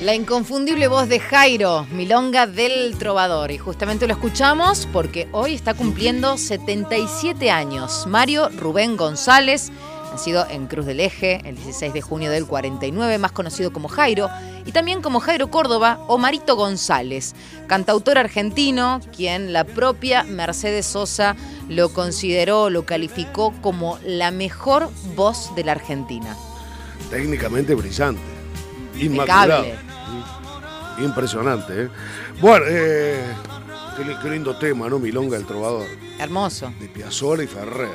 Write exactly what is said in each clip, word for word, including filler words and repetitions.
La inconfundible voz de Jairo, Milonga del Trovador. Y justamente lo escuchamos porque hoy está cumpliendo setenta y siete años. Mario Rubén González, nacido en Cruz del Eje el dieciséis de junio del cuarenta y nueve, más conocido como Jairo, y también como Jairo Córdoba o Marito González, cantautor argentino, quien la propia Mercedes Sosa lo consideró, lo calificó como la mejor voz de la Argentina. Técnicamente brillante, inmaculado. Impecable. Impresionante, ¿eh? Bueno, eh, qué, qué lindo tema, ¿no? Milonga del Trovador. Hermoso. De Piazzolla y Ferrer.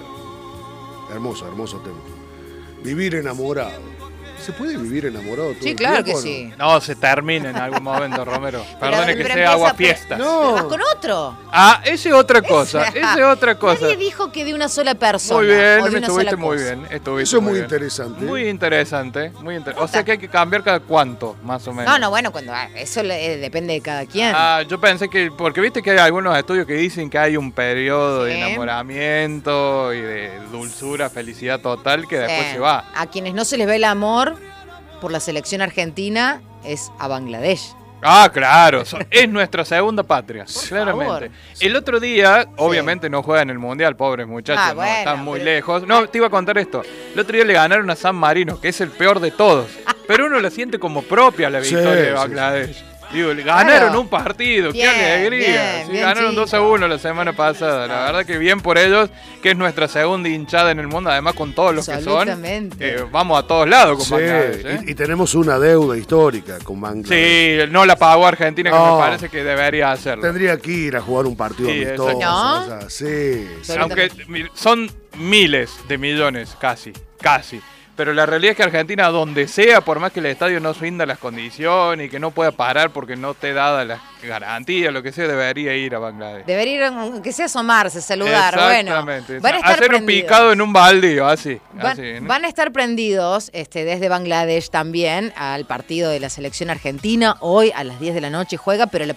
Hermoso, hermoso tema. Vivir enamorado. ¿Se puede vivir enamorado todo Sí, el claro tiempo, que no? sí. No, se termina en algún momento, Romero. Perdone Pero- que pero sea agua empieza- fiesta. No. Pero vas con otro. Ah, esa es otra cosa, esa es otra cosa. Nadie dijo que de una sola persona. Muy bien, o de me una estuviste sola muy cosa. bien. Estuviste Eso es muy bien. interesante. Muy interesante, muy interesante. O sea que hay que cambiar cada cuánto, más o menos. No, no, bueno, cuando ah, eso le- eh, depende de cada quien. Ah, yo pensé que, porque viste que hay algunos estudios que dicen que hay un periodo Sí. de enamoramiento y de dulzura, felicidad total que después Eh, se va. A quienes no se les ve el amor por la selección argentina es a Bangladesh. Ah, claro, so- es nuestra segunda patria, claramente. favor. El otro día, obviamente no juegan el Mundial, pobres muchachos, Ah, no, bueno, están muy pero- lejos. No, te iba a contar esto. El otro día le ganaron a San Marino, que es el peor de todos. Pero uno la siente como propia la Sí, victoria de sí, Bangladesh. Digo, le ganaron Claro. un partido, Bien, qué alegría. bien, Sí, bien, ganaron chico. dos a uno la semana pasada. La verdad que bien por ellos, que es nuestra segunda hinchada en el mundo, además con todos los que son. Absolutamente. eh, vamos a todos lados con Sí, Bangladesh. ¿eh? y, y tenemos una deuda histórica con Bangladesh. Sí, no la pagó Argentina, que No. me parece que debería hacerlo. Tendría que ir a jugar un partido Sí, amistoso. exacto. ¿No? O sea, sí, sí. Aunque mi- son miles de millones, casi, casi. Pero la realidad es que Argentina, donde sea, por más que el estadio no rinda las condiciones y que no pueda parar porque no te dada las garantías, lo que sea, debería ir a Bangladesh. Debería ir, aunque sea asomarse, saludar. Bueno, Exactamente. van a estar Hacer un prendidos. picado en un baldío, así. Van, así, ¿no? van a estar prendidos este, desde Bangladesh también al partido de la selección argentina. Hoy a las diez de la noche juega, pero la